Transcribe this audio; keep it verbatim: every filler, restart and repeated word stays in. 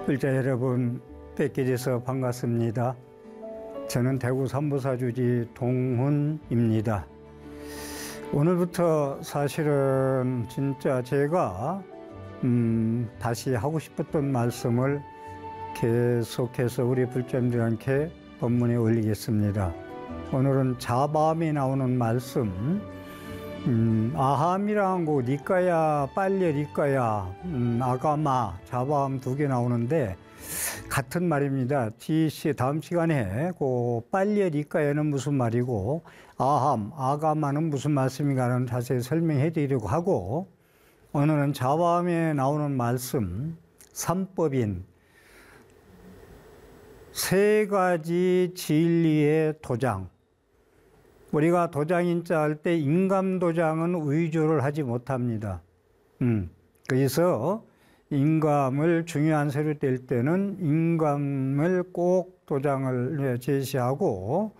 불자 여러분, 뵙게 돼서 반갑습니다. 저는 대구 삼부사주지 동훈입니다. 오늘부터 사실은 진짜 제가 음, 다시 하고 싶었던 말씀을 계속해서 우리 불자님들한테 본문에 올리겠습니다. 오늘은 자밤에 나오는 말씀, 음, 아함이랑 거 니까야, 빨려 니까야, 음, 아가마, 자밤 두 개 나오는데 같은 말입니다. 뒤 다음 시간에 그 빨려 니까야는 무슨 말이고 아함, 아가마는 무슨 말씀인가는 자세히 설명해 드리려고 하고, 오늘은 자밤에 나오는 말씀, 삼법인 세 가지 진리의 도장. 우리가 도장인자 할 때 인감도장은 의조를 하지 못합니다. 음, 그래서 인감을 중요한 세로 뗄 때는 인감을 꼭 도장을 제시하고,